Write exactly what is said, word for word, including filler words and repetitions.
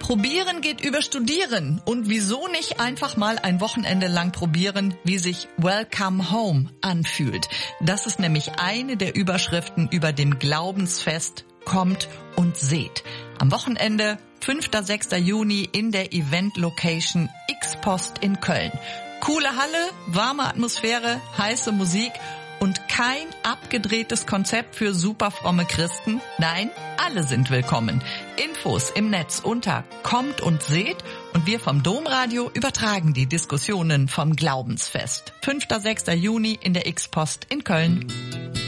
Probieren geht über Studieren. Und wieso nicht einfach mal ein Wochenende lang probieren, wie sich Welcome Home anfühlt? Das ist nämlich eine der Überschriften über dem Glaubensfest Kommt und seht. Am Wochenende, fünfter sechster Juni in der Event-Location X-Post in Köln. Coole Halle, warme Atmosphäre, heiße Musik und kein abgedrehtes Konzept für superfromme Christen. Nein, alle sind willkommen. Infos im Netz unter Kommt und seht und wir vom Domradio übertragen die Diskussionen vom Glaubensfest. fünfter sechster Juni in der X-Post in Köln.